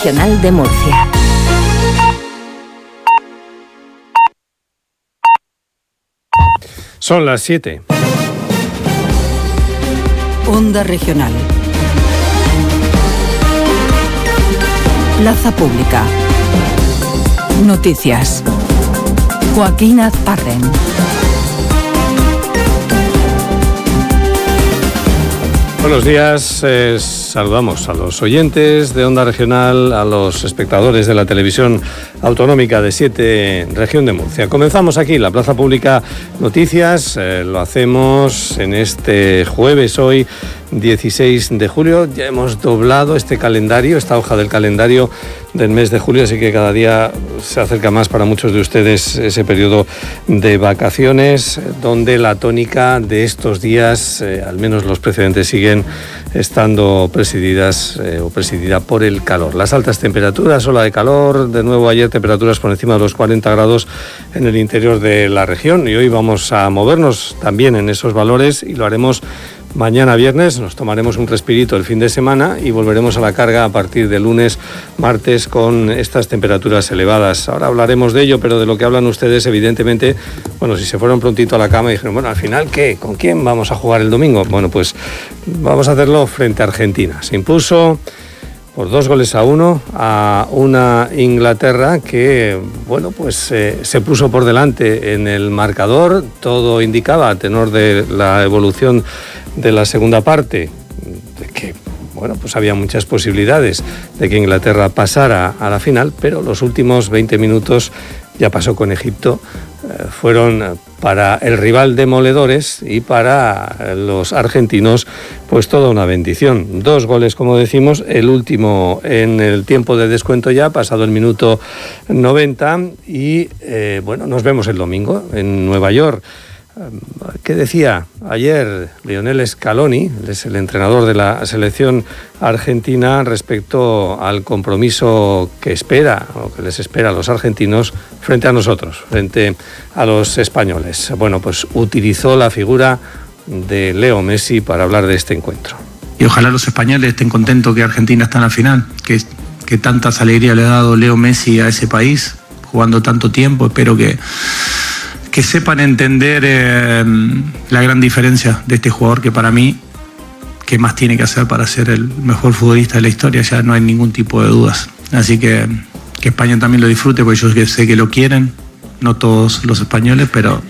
Regional de Murcia. Son las 7. Onda Regional. Plaza Pública. Noticias. Joaquín Azparren. Buenos días, saludamos a los oyentes de Onda Regional, a los espectadores de la televisión autonómica de 7, región de Murcia. Comenzamos aquí, la Plaza Pública Noticias, lo hacemos en este jueves, hoy 16 de julio. Ya hemos doblado este calendario, esta hoja del calendario del mes de julio, así que cada día se acerca más para muchos de ustedes ese periodo de vacaciones, donde la tónica de estos días, al menos los precedentes, siguen estando presidida por el calor. Las altas temperaturas, ola de calor, de nuevo ayer temperaturas por encima de los 40 grados en el interior de la región, y hoy vamos a movernos también en esos valores y lo haremos mañana viernes. Nos tomaremos un respirito el fin de semana y volveremos a la carga a partir de lunes, martes, con estas temperaturas elevadas. Ahora hablaremos de ello, pero de lo que hablan ustedes, evidentemente, bueno, si se fueron prontito a la cama y dijeron, bueno, al final, ¿qué? ¿Con quién vamos a jugar el domingo? Bueno, pues vamos a hacerlo frente a Argentina. Se impuso por 2-1 a una Inglaterra que, bueno, pues se puso por delante en el marcador. Todo indicaba, a tenor de la evolución de la segunda parte, de que, bueno, pues había muchas posibilidades de que Inglaterra pasara a la final, pero los últimos 20 minutos, ya pasó con Egipto, fueron para el rival demoledores, y para los argentinos pues toda una bendición. 2 goles, como decimos, el último en el tiempo de descuento ya, pasado el minuto 90, y bueno, nos vemos el domingo en Nueva York. ¿Qué decía ayer Lionel Scaloni, es el entrenador de la selección argentina, respecto al compromiso que espera, o que les espera a los argentinos frente a nosotros, frente a los españoles? Bueno, pues utilizó la figura de Leo Messi para hablar de este encuentro. Y ojalá los españoles estén contentos que Argentina está en la final, que tantas alegrías le ha dado Leo Messi a ese país, jugando tanto tiempo. Espero que sepan entender la gran diferencia de este jugador, que para mí, ¿qué más tiene que hacer para ser el mejor futbolista de la historia? Ya no hay ningún tipo de dudas. Así que España también lo disfrute, porque yo sé que lo quieren, no todos los españoles, pero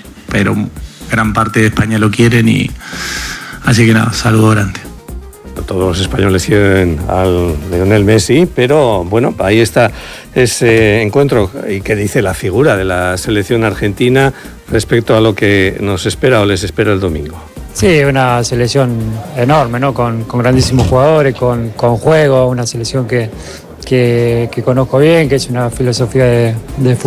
gran parte de España lo quieren, y así que nada, saludo grande. Todos los españoles quieren al Lionel Messi, pero bueno, ahí está ese encuentro. ¿Y qué dice la figura de la selección argentina respecto a lo que nos espera o les espera el domingo? Sí, una selección enorme, ¿no? Con grandísimos jugadores, con juego, una selección que conozco bien, que es una filosofía de fútbol